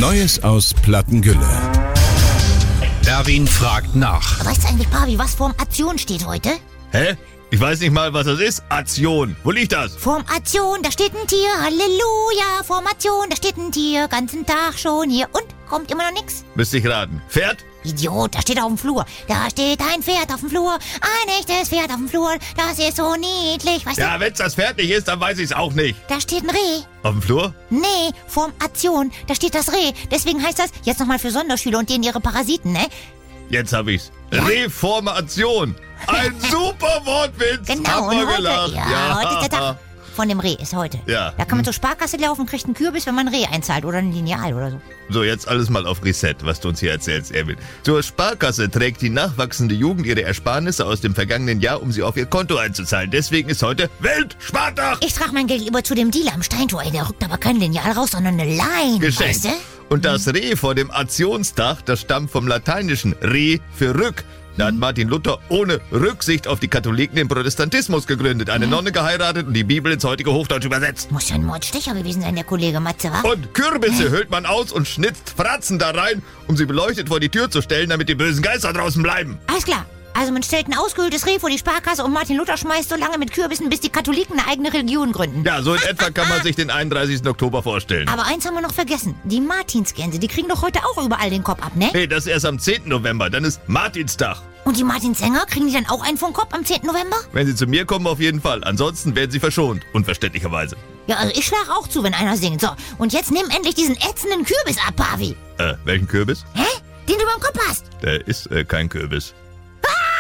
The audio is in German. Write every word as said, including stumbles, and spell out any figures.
Neues aus Plattengülle. Erwin fragt nach. Weißt du eigentlich, Pavi, was Formation steht heute? Hä? Ich weiß nicht mal, was das ist. Aktion. Wo liegt das? Formation, da steht ein Tier, Halleluja. Formation, da steht ein Tier, ganzen Tag schon hier. Und? Kommt immer noch nix? Müsste ich raten. Pferd? Idiot, da steht auf dem Flur. Da steht ein Pferd auf dem Flur. Ein echtes Pferd auf dem Flur. Das ist so niedlich, weißt Ja, du? wenn's das Pferd nicht ist, dann weiß ich's auch nicht. Da steht ein Reh. Auf dem Flur? Nee, Formation, da steht das Reh. Deswegen heißt das, jetzt nochmal für Sonderschüler und denen ihre Parasiten, ne? Jetzt hab ich's. Ja? Reformation. Ein super Wortwitz. Genau, Haben und wir heute, gelacht. ja, heute ist der Tag von dem Reh, ist heute. Ja. Da kann man zur Sparkasse laufen, kriegt einen Kürbis, wenn man ein Reh einzahlt oder ein Lineal oder so. So, jetzt alles mal auf Reset, was du uns hier erzählst, Erwin. Zur Sparkasse trägt die nachwachsende Jugend ihre Ersparnisse aus dem vergangenen Jahr, um sie auf ihr Konto einzuzahlen. Deswegen ist heute Weltspartag. Ich trage mein Geld lieber zu dem Dealer am Steintor. Ey, der rückt aber kein Lineal raus, sondern eine Line, Geschenkt. weißt du? Und das Reh vor dem Aktionstag, das stammt vom lateinischen Re für Rück. Da hat Martin Luther ohne Rücksicht auf die Katholiken den Protestantismus gegründet, eine Nonne geheiratet und die Bibel ins heutige Hochdeutsch übersetzt. Muss ja ein Mordstecher gewesen sein, der Kollege Matze, wa? Und Kürbisse hüllt man aus und schnitzt Fratzen da rein, um sie beleuchtet vor die Tür zu stellen, damit die bösen Geister draußen bleiben. Alles klar. Also man stellt ein ausgehöhltes Reh vor die Sparkasse und Martin Luther schmeißt so lange mit Kürbissen, bis die Katholiken eine eigene Religion gründen. Ja, so in etwa kann man sich den einunddreißigsten Oktober vorstellen. Aber eins haben wir noch vergessen. Die Martinsgänse, die kriegen doch heute auch überall den Kopf ab, ne? Nee, das ist erst am zehnten November, dann ist Martinstag. Und die Martinssänger, kriegen die dann auch einen vom Kopf am zehnten November? Wenn sie zu mir kommen, auf jeden Fall. Ansonsten werden sie verschont, unverständlicherweise. Ja, also ich schlag auch zu, wenn einer singt. So, und jetzt nimm endlich diesen ätzenden Kürbis ab, Pavi. Äh, welchen Kürbis? Hä? Den du beim Kopf hast. Der ist äh, kein Kürbis.